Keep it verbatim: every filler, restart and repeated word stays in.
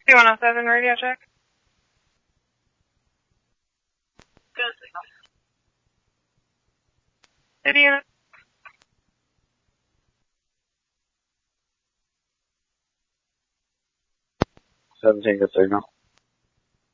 two one oh seven radio check. Good signal. City unit. seventeen, good signal.